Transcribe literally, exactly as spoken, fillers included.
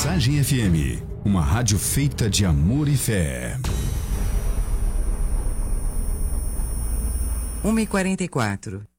Mensagem F M, uma rádio feita de amor e fé. uma e quarenta e quatro.